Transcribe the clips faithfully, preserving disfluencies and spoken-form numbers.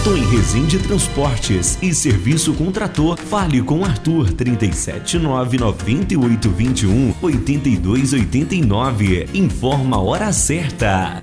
Tom Resende Transportes e Serviço com Trator. Fale com Arthur, trinta e sete nove, noventa e oito, vinte e um, oitenta e dois, oitenta e nove. Informa a hora certa.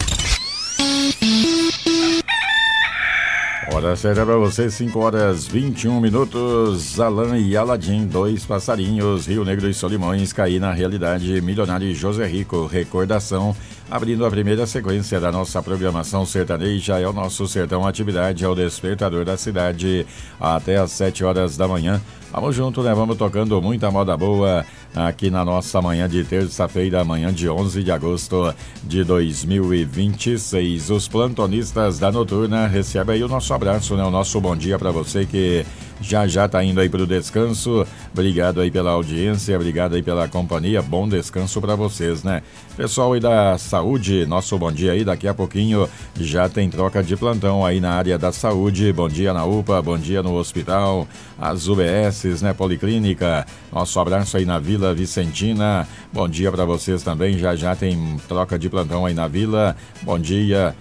Hora certa para você, cinco horas vinte e um minutos. Alan e Aladim, dois passarinhos, Rio Negro e Solimões, caí na realidade. Milionário e José Rico, recordação. Abrindo a primeira sequência da nossa programação sertaneja, é o nosso Sertão Atividade, é o despertador da cidade, até às sete horas da manhã. Vamos junto, né? Vamos tocando muita moda boa aqui na nossa manhã de terça-feira, manhã de onze de agosto de dois mil e vinte e seis. Os plantonistas da Noturna recebem aí o nosso abraço, né? O nosso bom dia para você que já já tá indo aí pro descanso. Obrigado aí pela audiência, obrigado aí pela companhia, bom descanso para vocês, né? Pessoal aí da saúde, nosso bom dia aí, daqui a pouquinho já tem troca de plantão aí na área da saúde. Bom dia na U P A, bom dia no hospital, as U B S, né, Policlínica. Nosso abraço aí na Vila Vicentina, bom dia para vocês também, já já tem troca de plantão aí na Vila. Bom dia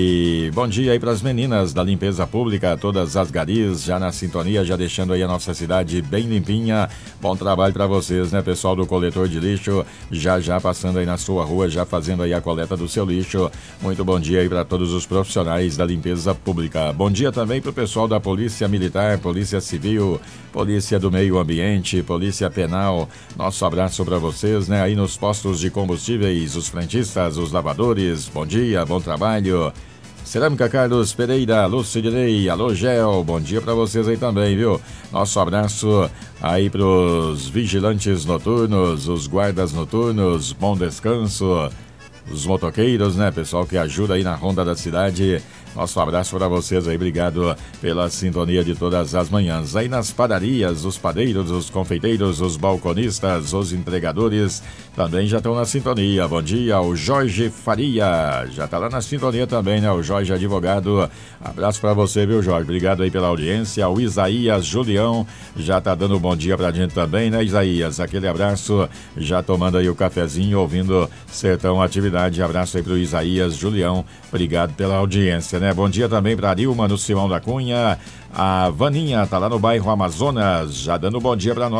e bom dia aí para as meninas da limpeza pública, todas as garis já na sintonia, já deixando aí a nossa cidade bem limpinha. Bom trabalho para vocês, né, pessoal do coletor de lixo, já já passando aí na sua rua, já fazendo aí a coleta do seu lixo. Muito bom dia aí para todos os profissionais da limpeza pública. Bom dia também para o pessoal da Polícia Militar, Polícia Civil, Polícia do Meio Ambiente, Polícia Penal. Nosso abraço para vocês, né, aí nos postos de combustíveis, os frentistas, os lavadores. Bom dia, bom trabalho. Cerâmica Carlos Pereira, Lucidinei, alô Gel, bom dia pra vocês aí também, viu? Nosso abraço aí pros vigilantes noturnos, os guardas noturnos, bom descanso, os motoqueiros, né, pessoal que ajuda aí na ronda da cidade. Nosso abraço para vocês aí, obrigado pela sintonia de todas as manhãs. Aí nas padarias, os padeiros, os confeiteiros, os balconistas, os entregadores também já estão na sintonia. Bom dia, o Jorge Faria, já tá lá na sintonia também, né? O Jorge advogado, abraço para você, viu, Jorge? Obrigado aí pela audiência. O Isaías Julião já tá dando um bom dia pra gente também, né, Isaías? Aquele abraço, já tomando aí o cafezinho, ouvindo Sertão Atividade. Abraço aí pro Isaías Julião, obrigado pela audiência, né? Bom dia também para a Dilma no Simão da Cunha. A Vaninha tá lá no bairro Amazonas, já dando um bom dia para nós.